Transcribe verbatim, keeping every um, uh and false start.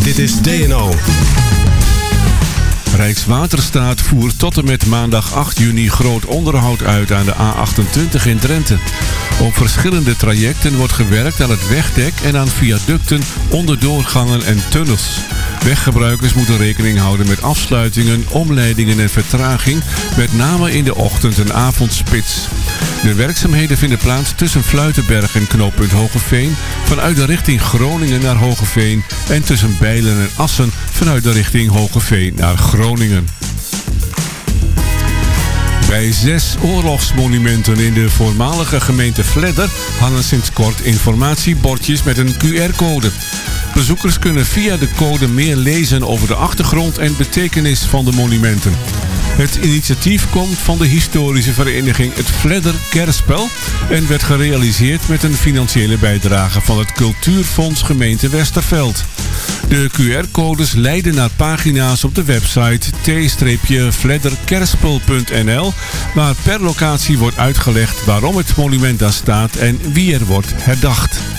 Dit is D N O. Rijkswaterstaat voert tot en met maandag acht juni groot onderhoud uit aan de A achtentwintig in Drenthe. Op verschillende trajecten wordt gewerkt aan het wegdek en aan viaducten, onderdoorgangen en tunnels. Weggebruikers moeten rekening houden met afsluitingen, omleidingen en vertraging, met name in de ochtend- en avondspits. De werkzaamheden vinden plaats tussen Fluitenberg en knooppunt Hoogeveen, vanuit de richting Groningen naar Hoogeveen en tussen Bijlen en Assen vanuit de richting Hoogeveen naar Groningen. Bij zes oorlogsmonumenten in de voormalige gemeente Vledder hangen sinds kort informatiebordjes met een Q R-code. Bezoekers kunnen via de code meer lezen over de achtergrond en betekenis van de monumenten. Het initiatief komt van de historische vereniging Het Vledder Kerspel en werd gerealiseerd met een financiële bijdrage van het Cultuurfonds Gemeente Westerveld. De Q R-codes leiden naar pagina's op de website t vledder kerspel punt n l, waar per locatie wordt uitgelegd waarom het monument daar staat en wie er wordt herdacht.